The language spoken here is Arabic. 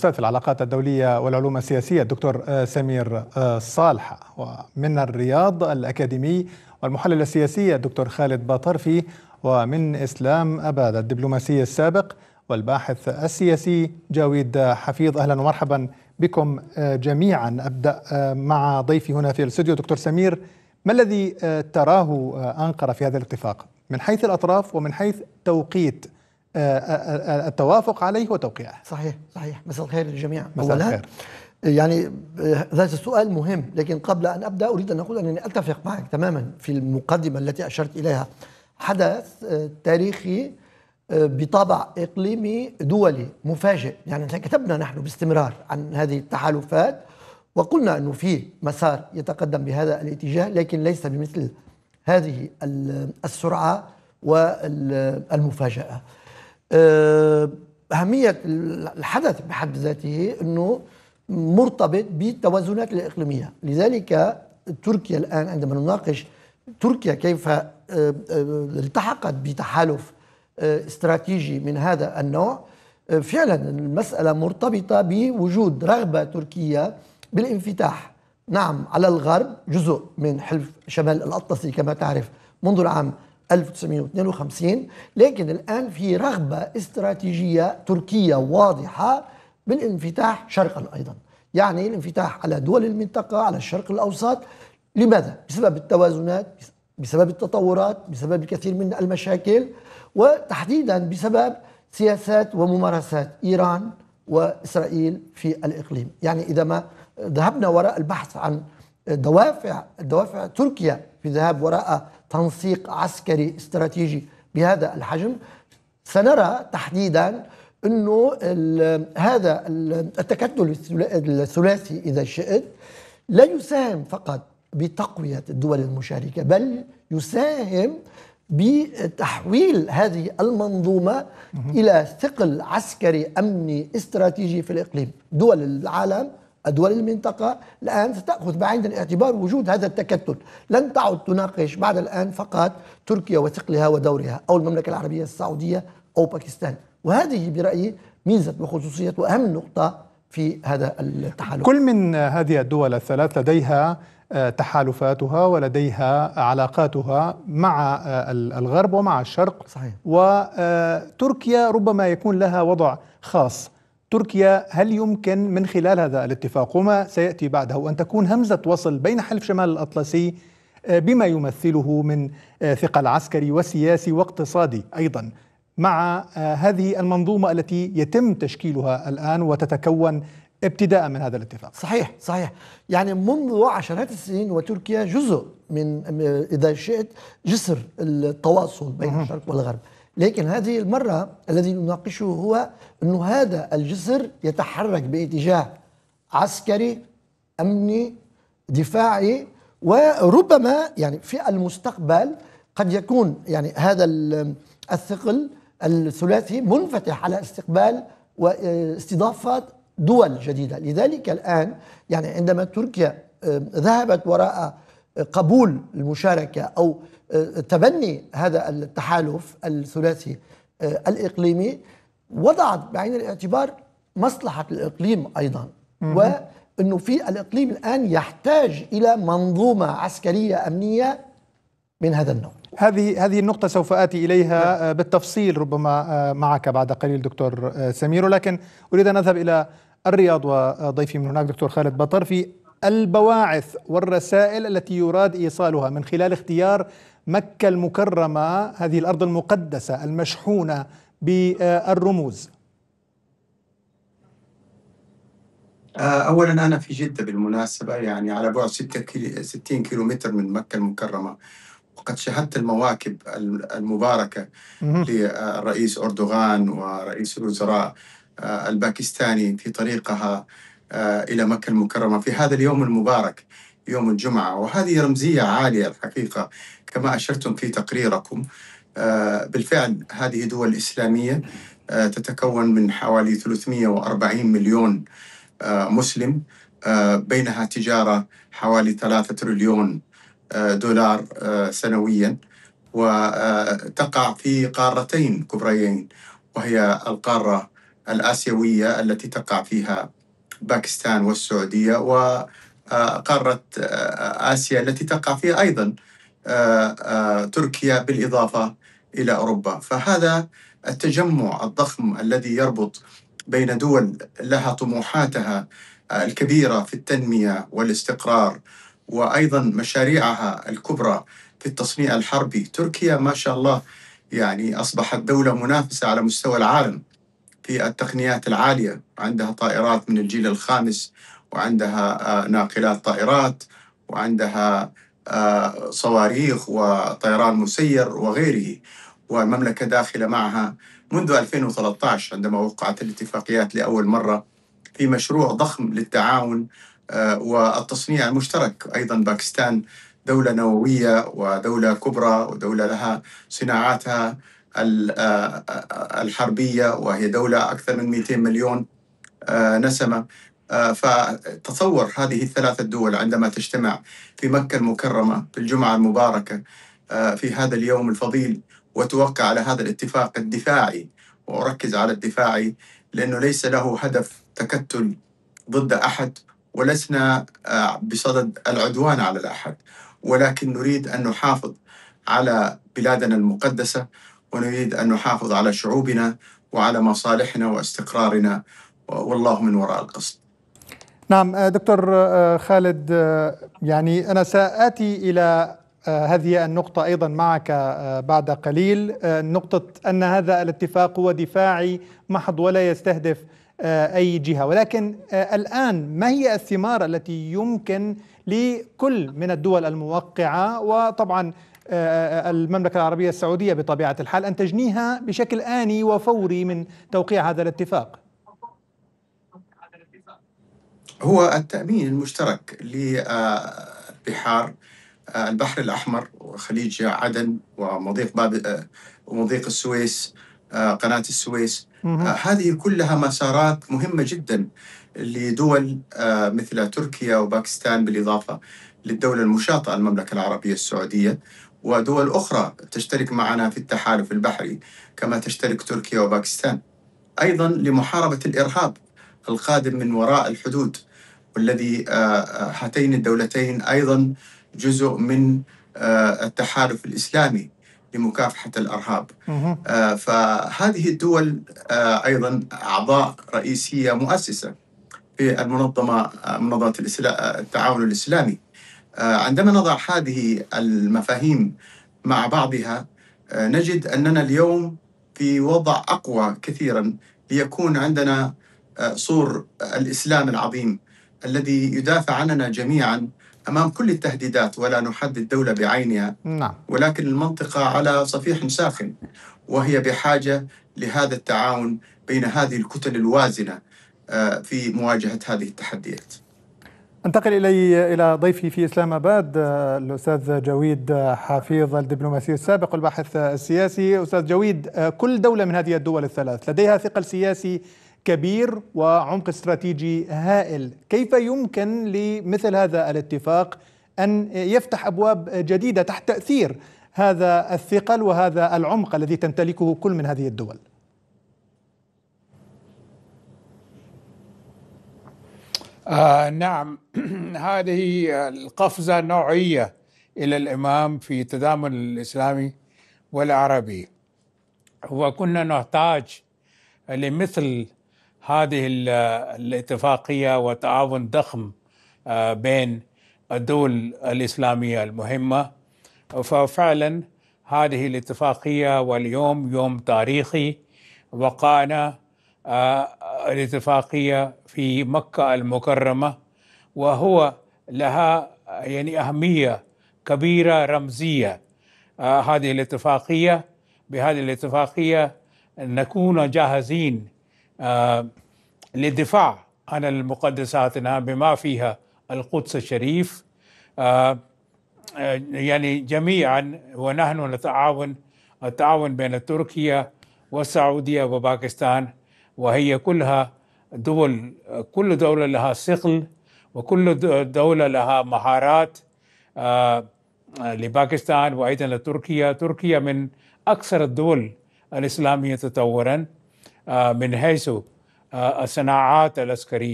الأستاذ في العلاقات الدولية والعلوم السياسية الدكتور سمير صالحة، ومن الرياض الأكاديمي والمحلل السياسي الدكتور خالد باطرفي، ومن إسلام أباد الدبلوماسي السابق والباحث السياسي جاويد حفيظ. أهلا ومرحبا بكم جميعا. أبدأ مع ضيفي هنا في الاستوديو دكتور سمير. ما الذي تراه أنقرة في هذا الاتفاق من حيث الأطراف ومن حيث توقيت التوافق عليه وتوقيعه؟ صحيح. مساء الخير للجميع. مساء الخير. يعني هذا السؤال مهم، لكن قبل أن أبدأ أريد أن أقول أنني أتفق معك تماما في المقدمة التي أشرت إليها. حدث تاريخي بطابع إقليمي دولي مفاجئ. يعني كتبنا نحن باستمرار عن هذه التحالفات وقلنا أنه في مسار يتقدم بهذا الاتجاه، لكن ليس بمثل هذه السرعة والمفاجأة. أهمية الحدث بحد ذاته أنه مرتبط بالتوازنات الإقليمية. لذلك تركيا الآن عندما نناقش تركيا كيف التحقت بتحالف استراتيجي من هذا النوع، فعلا المسألة مرتبطة بوجود رغبة تركية بالانفتاح، نعم، على الغرب، جزء من حلف شمال الأطلسي كما تعرف منذ العام 1952، لكن الآن في رغبة استراتيجية تركية واضحة بالانفتاح شرقا أيضا، يعني الانفتاح على دول المنطقة، على الشرق الأوسط. لماذا؟ بسبب التوازنات، بسبب التطورات، بسبب الكثير من المشاكل، وتحديدا بسبب سياسات وممارسات إيران وإسرائيل في الإقليم. يعني إذا ما ذهبنا وراء البحث عن دوافع تركيا في الذهاب وراء تنسيق عسكري استراتيجي بهذا الحجم، سنرى تحديدا أنه هذا التكتل الثلاثي إذا شئت لا يساهم فقط بتقوية الدول المشاركة، بل يساهم بتحويل هذه المنظومة إلى ثقل عسكري أمني استراتيجي في الإقليم. دول العالم، دول المنطقة الآن ستأخذ بعين الاعتبار وجود هذا التكتل. لن تعد تناقش بعد الآن فقط تركيا وثقلها ودورها أو المملكة العربية السعودية أو باكستان، وهذه برأيي ميزة وخصوصية وأهم نقطة في هذا التحالف. كل من هذه الدول الثلاث لديها تحالفاتها ولديها علاقاتها مع الغرب ومع الشرق. صحيح. وتركيا ربما يكون لها وضع خاص. تركيا هل يمكن من خلال هذا الاتفاق وما سيأتي بعده أن تكون همزة وصل بين حلف شمال الأطلسي بما يمثله من ثقل عسكري وسياسي واقتصادي أيضا مع هذه المنظومة التي يتم تشكيلها الآن وتتكون ابتداء من هذا الاتفاق؟ صحيح. يعني منذ عشرات السنين وتركيا جزء من، إذا شئت، جسر التواصل بين الشرق والغرب، لكن هذه المرة الذي نناقشه هو أن هذا الجسر يتحرك باتجاه عسكري أمني دفاعي، وربما يعني في المستقبل قد يكون يعني هذا الثقل الثلاثي منفتح على استقبال واستضافة دول جديدة. لذلك الآن يعني عندما تركيا ذهبت وراء قبول المشاركة أو تبني هذا التحالف الثلاثي الإقليمي، وضعت بعين الاعتبار مصلحة الإقليم أيضا، وأنه في الإقليم الآن يحتاج إلى منظومة عسكرية أمنية من هذا النوع. هذه النقطة سوف آتي إليها بالتفصيل ربما معك بعد قليل دكتور سمير، ولكن أريد أن أذهب إلى الرياض وضيفي من هناك دكتور خالد باطرفي. البواعث والرسائل التي يراد إيصالها من خلال اختيار مكة المكرمة، هذه الأرض المقدسة المشحونة بالرموز. أولا أنا في جدة بالمناسبة، يعني على بعد 60 كيلومتر من مكة المكرمة، وقد شاهدت المواكب المباركة للرئيس أردوغان ورئيس الوزراء الباكستاني في طريقها إلى مكة المكرمة في هذا اليوم المبارك، يوم الجمعة. وهذه رمزية عالية الحقيقة كما أشرتم في تقريركم. بالفعل هذه دول إسلامية تتكون من حوالي 340 مليون مسلم، بينها تجارة حوالي 3 تريليون دولار سنويا، وتقع في قارتين كبريين، وهي القارة الآسيوية التي تقع فيها باكستان والسعودية، وقارة آسيا التي تقع فيها أيضا تركيا، بالإضافة إلى أوروبا. فهذا التجمع الضخم الذي يربط بين دول لها طموحاتها الكبيرة في التنمية والاستقرار، وأيضا مشاريعها الكبرى في التصنيع الحربي. تركيا ما شاء الله يعني أصبحت دولة منافسة على مستوى العالم في التقنيات العالية، عندها طائرات من الجيل الخامس، وعندها ناقلات طائرات، وعندها صواريخ وطيران مسير وغيره. والمملكة داخلة معها منذ 2013 عندما وقعت الاتفاقيات لأول مرة في مشروع ضخم للتعاون والتصنيع المشترك. أيضا باكستان دولة نووية ودولة كبرى ودولة لها صناعاتها الحربية، وهي دولة أكثر من 200 مليون نسمة. فتصور هذه الثلاثة الدول عندما تجتمع في مكة المكرمة في الجمعة المباركة في هذا اليوم الفضيل، وتوقع على هذا الاتفاق الدفاعي، وأركز على الدفاعي لأنه ليس له هدف تكتل ضد أحد، ولسنا بصدد العدوان على الأحد، ولكن نريد أن نحافظ على بلادنا المقدسة، ونريد أن نحافظ على شعوبنا وعلى مصالحنا واستقرارنا، والله من وراء القصد. نعم دكتور خالد، يعني أنا سآتي إلى هذه النقطة أيضا معك بعد قليل، نقطة أن هذا الاتفاق هو دفاعي محض ولا يستهدف أي جهة، ولكن الآن ما هي الثمار التي يمكن لكل من الدول الموقعة، وطبعا المملكة العربية السعودية بطبيعة الحال، أن تجنيها بشكل آني وفوري من توقيع هذا الاتفاق؟ هو التأمين المشترك لبحار البحر الأحمر وخليج عدن ومضيق ومضيق السويس، قناة السويس. هذه كلها مسارات مهمة جدا لدول مثل تركيا وباكستان، بالإضافة للدولة المشاطئة المملكة العربية السعودية، ودول أخرى تشترك معنا في التحالف البحري كما تشترك تركيا وباكستان. أيضا لمحاربة الإرهاب القادم من وراء الحدود، والذي هاتين الدولتين أيضا جزء من التحالف الإسلامي لمكافحة الإرهاب. فهذه الدول أيضا أعضاء رئيسية مؤسسة في منظمة التعاون الإسلامي. عندما نضع هذه المفاهيم مع بعضها نجد أننا اليوم في وضع أقوى كثيرا ليكون عندنا صور الإسلام العظيم الذي يدافع عننا جميعا أمام كل التهديدات، ولا نحدد دولة بعينها، ولكن المنطقة على صفيح ساخن، وهي بحاجة لهذا التعاون بين هذه الكتل الوازنة في مواجهة هذه التحديات. انتقل إلى ضيفي في إسلام أباد الأستاذ جويد حفيظ، الدبلوماسي السابق والباحث السياسي. أستاذ جويد، كل دولة من هذه الدول الثلاث لديها ثقل سياسي كبير وعمق استراتيجي هائل. كيف يمكن لمثل هذا الاتفاق أن يفتح أبواب جديدة تحت تأثير هذا الثقل وهذا العمق الذي تمتلكه كل من هذه الدول؟ نعم، هذه القفزة نوعية إلى الأمام في التضامن الإسلامي والعربي، وكنا نحتاج لمثل هذه الاتفاقية وتعاون ضخم بين الدول الإسلامية المهمة. ففعلا هذه الاتفاقية، واليوم يوم تاريخي، وقعنا الاتفاقية في مكة المكرمة، وهو لها يعني أهمية كبيرة رمزية. هذه الاتفاقية، بهذه الاتفاقية نكون جاهزين للدفاع عن مقدساتنا بما فيها القدس الشريف، يعني جميعا. ونحن التعاون بين تركيا والسعودية وباكستان، وهي كلها دول، كل دولة لها ثقل، وكل دولة لها مهارات. لباكستان وأيضا لتركيا، تركيا من أكثر الدول الإسلامية تطورا من حيث الصناعات العسكرية.